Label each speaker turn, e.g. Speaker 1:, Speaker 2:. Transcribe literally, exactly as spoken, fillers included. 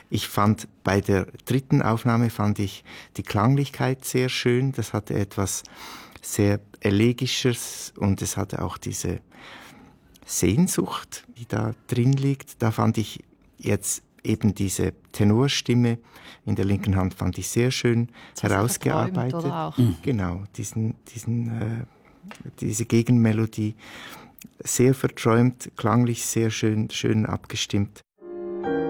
Speaker 1: Ich fand bei der dritten Aufnahme fand ich die Klanglichkeit sehr schön. Das hatte etwas sehr Elegisches und es hatte auch diese Sehnsucht, die da drin liegt. Da fand ich jetzt eben diese Tenorstimme in der linken Hand fand ich sehr schön
Speaker 2: das
Speaker 1: herausgearbeitet.
Speaker 2: Oder auch.
Speaker 1: Genau, diesen, diesen, äh, diese Gegenmelodie sehr verträumt, klanglich sehr schön, schön abgestimmt.